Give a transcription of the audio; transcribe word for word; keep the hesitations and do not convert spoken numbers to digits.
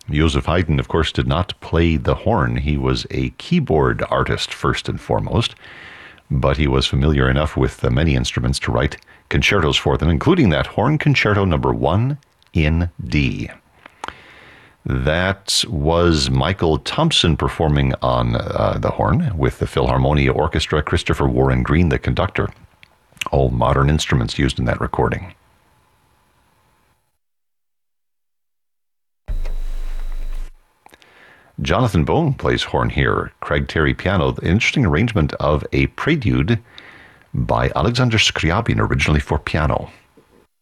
Joseph Haydn, of course, did not play the horn. He was a keyboard artist first and foremost, but he was familiar enough with the many instruments to write concertos for them, including that Horn Concerto number one in D. That was Michael Thompson performing on uh, the horn with the Philharmonia Orchestra, Christopher Warren Green, the conductor. All modern instruments used in that recording. Jonathan Bone plays horn here. Craig Terry piano. The interesting arrangement of a prelude by Alexander Scriabin, originally for piano.